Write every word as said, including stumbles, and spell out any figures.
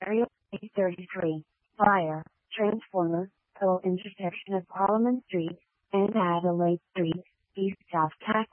Area eight thirty-three. Fire. Transformer. O intersection of Parliament Street and Adelaide Street, East South Tax